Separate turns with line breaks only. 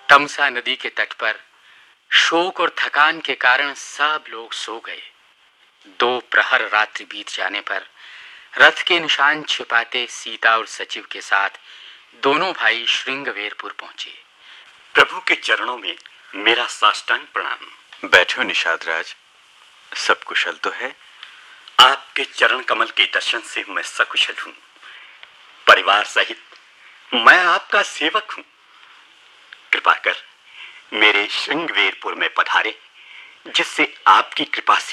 तमसा नदी के तट पर शोक और थकान के कारण सब लोग सो गए। 2 प्रहर रात्रि बीत जाने पर रथ के निशान छिपाते सीता और सचिव के साथ दोनों भाई श्रृंगवेरपुर पहुंचे।
प्रभु के चरणों में मेरा साष्टांग प्रणाम।
बैठो निषाद राज, सब कुशल तो है?
आपके चरण कमल के दर्शन से मैं सकुशल हूं। परिवार सहित मैं आपका सेवक हूं। कृपा कर मेरे श्रृंगवेरपुर में पधारे, जिससे आपकी कृपा से